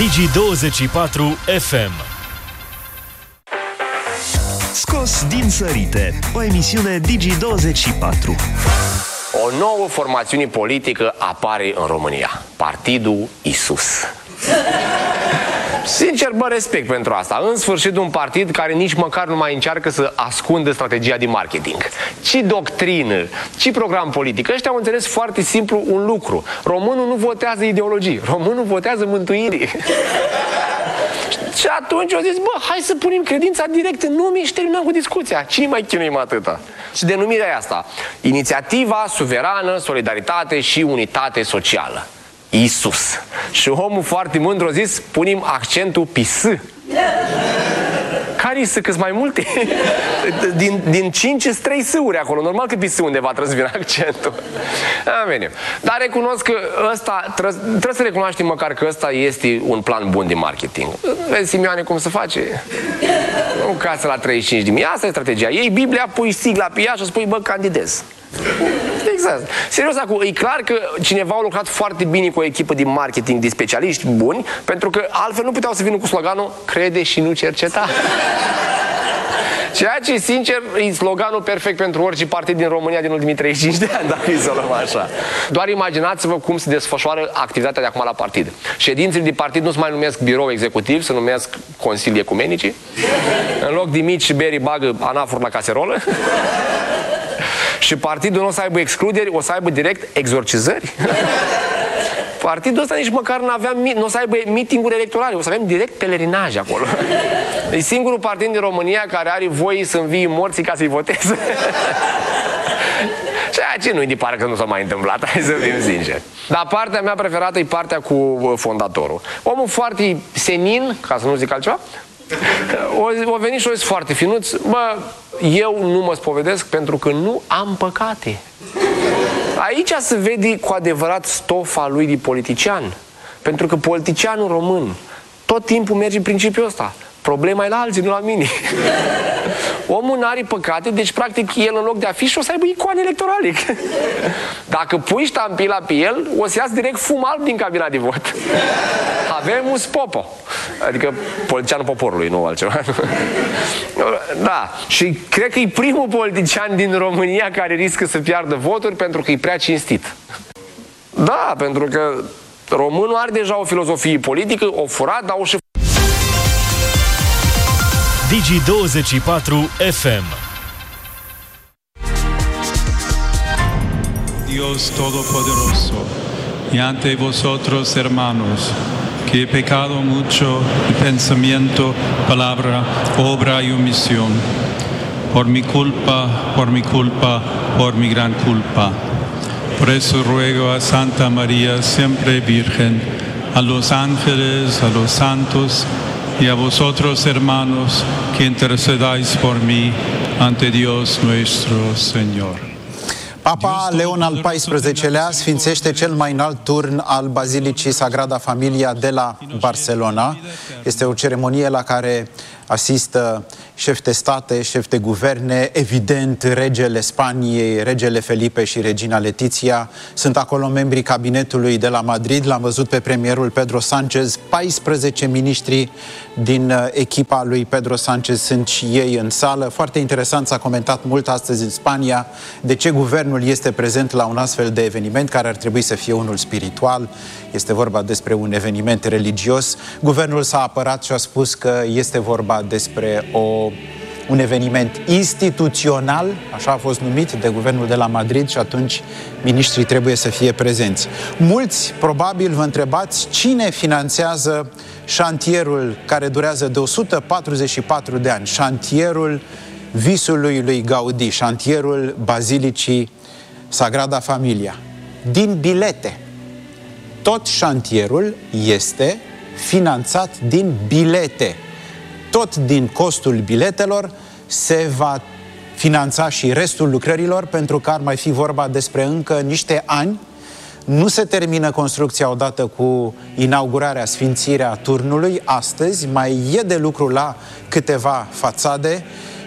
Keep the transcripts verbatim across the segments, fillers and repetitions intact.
Digi douăzeci și patru F M. Scos din sărite, o emisiune Digi douăzeci și patru. O nouă formațiune politică apare în România. Partidul Isus. Sincer, bă, respect pentru asta. În sfârșit, un partid care nici măcar nu mai încearcă să ascundă strategia de marketing. Ci doctrină, ci program politic. Ăștia au înțeles foarte simplu un lucru. Românul nu votează ideologii. Românul votează mântuirii. Și atunci au zis, bă, hai să punem credința direct în nume și terminăm cu discuția. Cine mai chinuim atâta? Și denumirea e asta: Inițiativa Suverană, Solidaritate și Unitate Socială. Isus. Și omul foarte mândru a zis, punem accentul pe S. Care-i S? Câți mai multe? Din, din cinci sunt trei S-uri acolo. Normal că pe S undeva trebuie să vină accentul. A, bine. Dar recunosc că ăsta, trebuie, trebuie să recunoaștem măcar că ăsta este un plan bun de marketing. Vezi, Simioane, cum se face? Nu casă la treizeci și cinci de mii. Asta e strategia. Iei Biblia, pui sigla pe ea și spui, bă, candidez. Exact. Serios, acum, e clar că cineva a lucrat foarte bine cu o echipă de marketing, de specialiști buni, pentru că altfel nu puteau să vină cu sloganul crede și nu cerceta. Ceea ce, sincer, e sloganul perfect pentru orice partid din România din ultimii treizeci și cinci de ani, dacă îi să o luăm așa. Doar imaginați-vă cum se desfășoară activitatea de acum la partid. Ședințele de partid nu se mai numesc birou executiv, se numesc consilii ecumenici. În loc de mici beri bagă anafor la caserolă. Și partidul nu o să aibă excluderi, o să aibă direct exorcizări. Partidul ăsta nici măcar nu avea, nu o să aibă meeting-uri electorale, o să avem direct pelerinaje acolo. E singurul partid din România care are voie să învie morții ca să-i voteze. Ceea ce nu-i de parcă nu s-a mai întâmplat, hai să fim sinceri. Dar partea mea preferată e partea cu fondatorul. Omul foarte senin, ca să nu zic altceva, o, o venit și o zis foarte finuț, bă, eu nu mă spovedesc pentru că nu am păcate. Aici se vede cu adevărat stofa lui de politician. Pentru că politicianul român tot timpul merge în principiul ăsta. Problema e la alții, nu la mine. Omul n-are păcate, deci practic el în loc de afiș o să aibă icoane electorale. Dacă pui ștampila pe el, o să iasă direct fum alb din cabina de vot. Avem un spopo. Adică politicianul poporului, nu altceva. Da. Și cred că e primul politician din România care riscă să piardă voturi pentru că e prea cinstit. Da, pentru că românul are deja o filozofie politică, o furat, dar o și Digi douăzeci și patru F M. Dios Todopoderoso, y ante vosotros, hermanos, que he pecado mucho en pensamiento, palabra, obra y omisión, por mi culpa, por mi culpa, por mi gran culpa. Por eso ruego a Santa María, siempre Virgen, a los ángeles, a los santos, y a vosotros, hermanos, que intercedáis por mí ante Dios nuestro Señor. Papa Leon al paisprezecelea sfințește cel mai înalt turn al Bazilicii Sagrada Familia de la Barcelona. Este o ceremonie la care asistă șefi de state, șefi de guverne, evident regele Spaniei, regele Felipe și regina Letizia. Sunt acolo membrii cabinetului de la Madrid. L-am văzut pe premierul Pedro Sánchez. paisprezece miniștri din echipa lui Pedro Sánchez sunt și ei în sală. Foarte interesant, s-a comentat mult astăzi în Spania de ce guvernul este prezent la un astfel de eveniment care ar trebui să fie unul spiritual. Este vorba despre un eveniment religios. Guvernul s-a apărat și a spus că este vorba despre o, un eveniment instituțional, așa a fost numit de guvernul de la Madrid, și atunci miniștrii trebuie să fie prezenți. Mulți probabil vă întrebați cine finanțează șantierul care durează de o sută patruzeci și patru de ani, șantierul visului lui Gaudí, șantierul Bazilicii Sagrada Familia. Din bilete. Tot șantierul este finanțat din bilete. Tot din costul biletelor se va finanța și restul lucrărilor, pentru că ar mai fi vorba despre încă niște ani. Nu se termină construcția odată cu inaugurarea, sfințirea turnului. Astăzi mai e de lucru la câteva fațade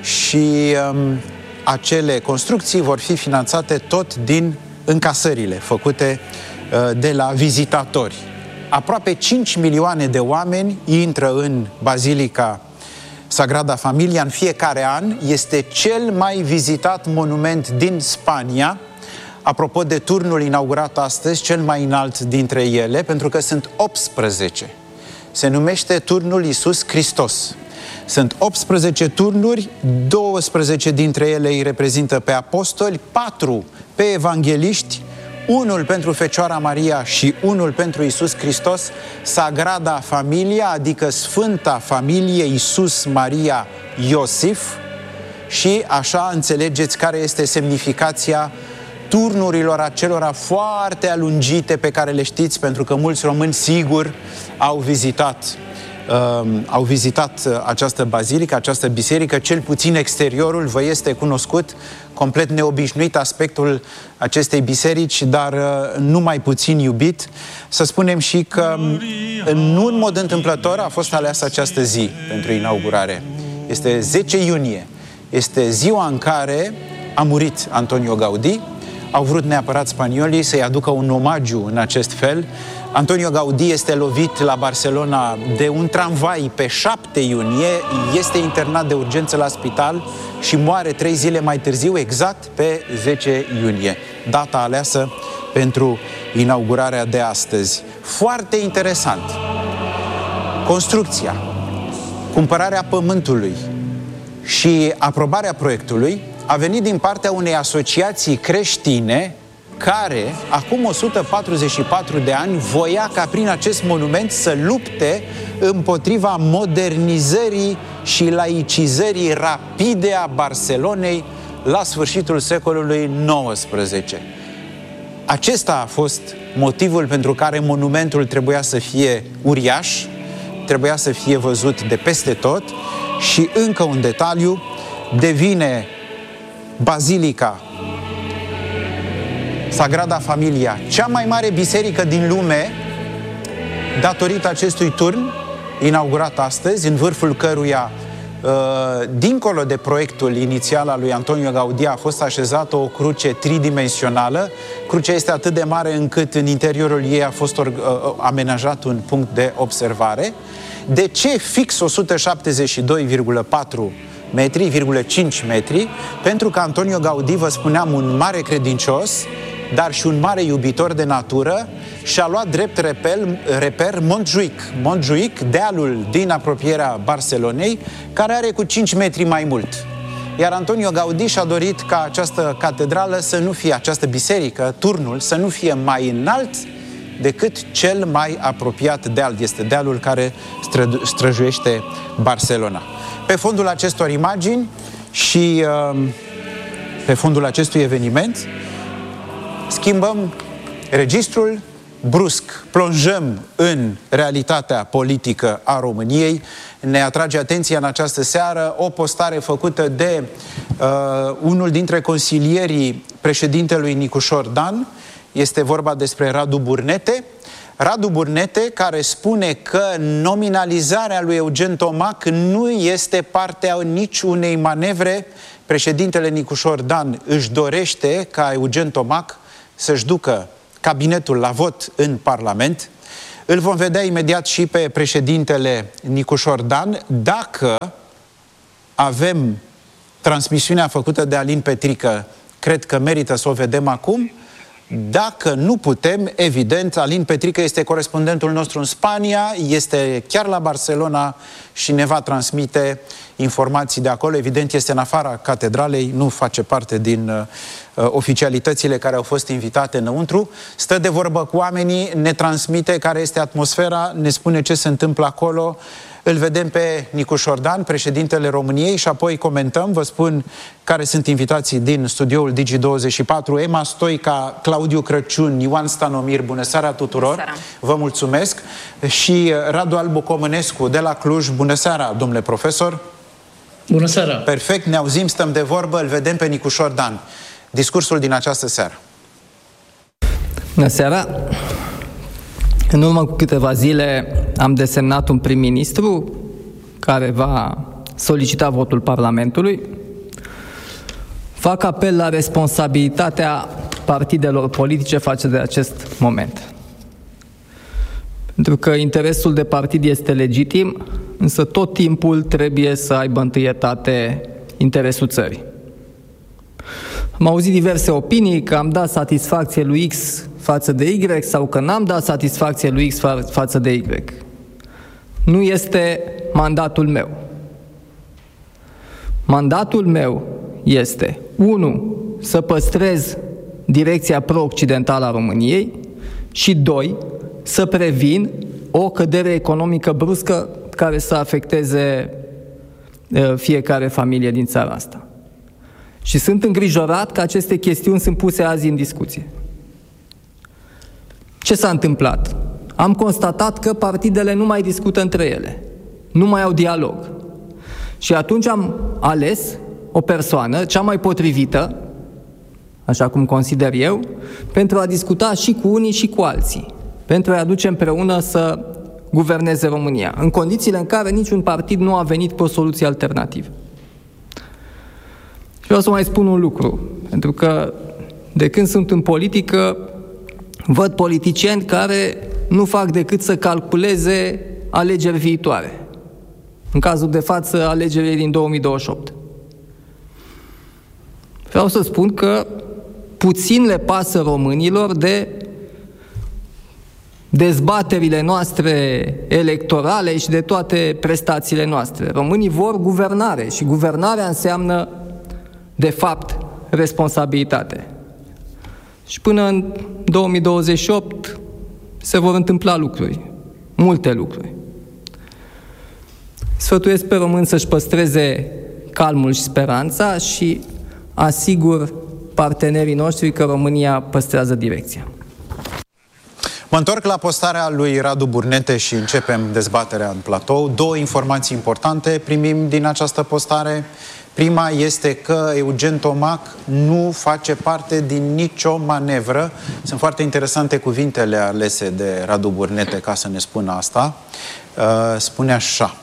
și um, acele construcții vor fi finanțate tot din încasările făcute uh, de la vizitatori. aproape cinci milioane de oameni intră în Bazilica Sagrada Familia în fiecare an. Este cel mai vizitat monument din Spania. Apropo de turnul inaugurat astăzi, cel mai înalt dintre ele, pentru că sunt optsprezece. Se numește Turnul Iisus Hristos. Sunt optsprezece turnuri, douăsprezece dintre ele îi reprezintă pe apostoli, patru pe evangeliști, unul pentru Fecioara Maria și unul pentru Iisus Hristos, Sagrada Familia, adică Sfânta Familie Iisus, Maria, Iosif. Și așa înțelegeți care este semnificația turnurilor acelora foarte alungite pe care le știți, pentru că mulți români sigur au vizitat uh, au vizitat această bazilică, această biserică, cel puțin exteriorul vă este cunoscut, complet neobișnuit aspectul acestei biserici, dar uh, nu mai puțin iubit. Să spunem și că nu în mod întâmplător a fost aleasă această zi pentru inaugurare. Este zece iunie, este ziua în care a murit Antonio Gaudí. Au vrut neapărat spaniolii să-i aducă un omagiu în acest fel. Antonio Gaudí este lovit la Barcelona de un tramvai pe șapte iunie, este internat de urgență la spital și moare trei zile mai târziu, exact pe zece iunie, data aleasă pentru inaugurarea de astăzi. Foarte interesant. Construcția, cumpărarea pământului și aprobarea proiectului a venit din partea unei asociații creștine care, acum o sută patruzeci și patru de ani, voia ca prin acest monument să lupte împotriva modernizării și laicizării rapide a Barcelonei la sfârșitul secolului nouăsprezece. Acesta a fost motivul pentru care monumentul trebuia să fie uriaș, trebuia să fie văzut de peste tot. Și încă un detaliu, devine Bazilica Sagrada Familia cea mai mare biserică din lume datorită acestui turn inaugurat astăzi, în vârful căruia, dincolo de proiectul inițial al lui Antonio Gaudí, a fost așezată o cruce tridimensională. Crucea este atât de mare încât în interiorul ei a fost amenajat un punct de observare. De ce fix o sută șaptezeci și doi virgulă patru metri, cinci metri? Pentru că Antonio Gaudí, vă spuneam, un mare credincios, dar și un mare iubitor de natură, și-a luat drept reper, reper Montjuic. Montjuic, dealul din apropierea Barcelonei, care are cu cinci metri mai mult. Iar Antonio Gaudí și-a dorit ca această catedrală să nu fie, această biserică, turnul, să nu fie mai înalt decât cel mai apropiat deal. Este dealul care stră, străjuiește Barcelona. Pe fondul acestor imagini și uh, pe fondul acestui eveniment, schimbăm registrul brusc, plonjăm în realitatea politică a României. Ne atrage atenția în această seară o postare făcută de uh, unul dintre consilierii președintelui Nicușor Dan. Este vorba despre Radu Burnete. Radu Burnete, care spune că nominalizarea lui Eugen Tomac nu este partea niciunei manevre. Președintele Nicușor Dan își dorește ca Eugen Tomac să-și ducă cabinetul la vot în Parlament. Îl vom vedea imediat și pe președintele Nicușor Dan. Dacă avem transmisiunea făcută de Alin Petrică, cred că merită să o vedem acum. Dacă nu putem, evident, Alin Petrică este corespondentul nostru în Spania, este chiar la Barcelona și ne va transmite informații de acolo. Evident, este în afara catedralei, nu face parte din uh, oficialitățile care au fost invitate înăuntru. Stă de vorbă cu oamenii, ne transmite care este atmosfera, ne spune ce se întâmplă acolo. Îl vedem pe Nicușor Dan, președintele României, și apoi comentăm. Vă spun care sunt invitații din studioul Digi douăzeci și patru. Emma Stoica, Claudiu Crăciun, Ioan Stanomir, bună seara tuturor! Bună seara. Vă mulțumesc! Și Radu Albu Comănescu de la Cluj, bună seara, domnule profesor! Bună seara! Perfect, ne auzim, stăm de vorbă, îl vedem pe Nicușor Dan. Discursul din această seară. Bună seara! În urmă cu câteva zile am desemnat un prim-ministru care va solicita votul Parlamentului. Fac apel la responsabilitatea partidelor politice față de acest moment. Pentru că interesul de partid este legitim, însă tot timpul trebuie să aibă întâietate interesul țării. Am auzit diverse opinii că am dat satisfacție lui X față de Y sau că n-am dat satisfacție lui X fa- față de Y. Nu este mandatul meu. Mandatul meu este, unu, să păstrez direcția pro-occidentală a României și, doi, să previn o cădere economică bruscă care să afecteze fiecare familie din țara asta. Și sunt îngrijorat că aceste chestiuni sunt puse azi în discuție. Ce s-a întâmplat? Am constatat că partidele nu mai discută între ele, nu mai au dialog. Și atunci am ales o persoană, cea mai potrivită, așa cum consider eu, pentru a discuta și cu unii și cu alții, pentru a aduce împreună să guverneze România, în condițiile în care niciun partid nu a venit cu o soluție alternativă. Și vreau să mai spun un lucru, pentru că de când sunt în politică, văd politicieni care nu fac decât să calculeze alegeri viitoare. În cazul de față, alegerile din două mii douăzeci și opt. Vreau să spun că puțin le pasă românilor de dezbaterile noastre electorale și de toate prestațiile noastre. Românii vor guvernare și guvernarea înseamnă, de fapt, responsabilitate. Și până în două mii douăzeci și opt se vor întâmpla lucruri, multe lucruri. Sfătuiesc pe români să-și păstreze calmul și speranța și asigur partenerii noștri că România păstrează direcția. Mă întorc la postarea lui Radu Burnete și începem dezbaterea în platou. Două informații importante primim din această postare. Prima este că Eugen Tomac nu face parte din nicio manevră. Sunt foarte interesante cuvintele alese de Radu Burnete ca să ne spună asta. Spune așa.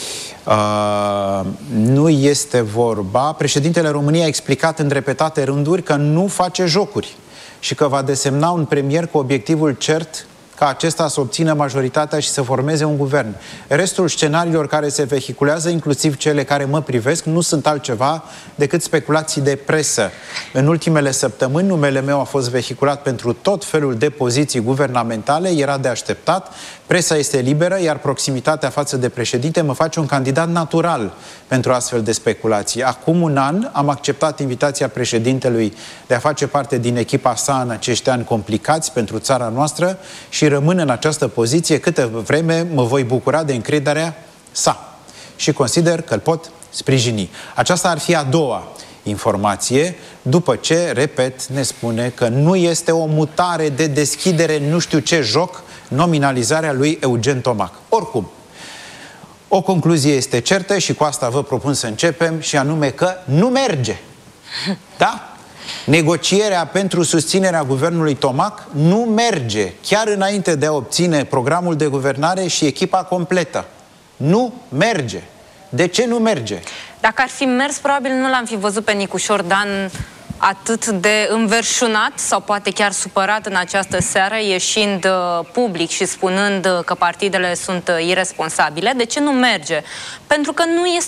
Uh, nu este vorba. Președintele României a explicat în repetate rânduri că nu face jocuri și că va desemna un premier cu obiectivul cert ca acesta să obțină majoritatea și să formeze un guvern. Restul scenariilor care se vehiculează, inclusiv cele care mă privesc, nu sunt altceva decât speculații de presă. În ultimele săptămâni, numele meu a fost vehiculat pentru tot felul de poziții guvernamentale, era de așteptat, presa este liberă, iar proximitatea față de președinte mă face un candidat natural pentru astfel de speculații. Acum un an am acceptat invitația președintelui de a face parte din echipa sa în acești ani complicați pentru țara noastră și rămân în această poziție câtă vreme mă voi bucura de încrederea sa și consider că îl pot sprijini. Aceasta ar fi a doua informație, după ce, repet, ne spune că nu este o mutare de deschidere nu știu ce joc, nominalizarea lui Eugen Tomac. Oricum, o concluzie este certă și cu asta vă propun să începem, și anume că nu merge. Da? Negocierea pentru susținerea guvernului Tomac nu merge, chiar înainte de a obține programul de guvernare și echipa completă. Nu merge. De ce nu merge? Dacă ar fi mers, probabil nu l-am fi văzut pe Nicușor Dan atât de înverșunat sau poate chiar supărat în această seară, ieșind uh, public și spunând uh, că partidele sunt uh, iresponsabile. De ce nu merge? Pentru că nu este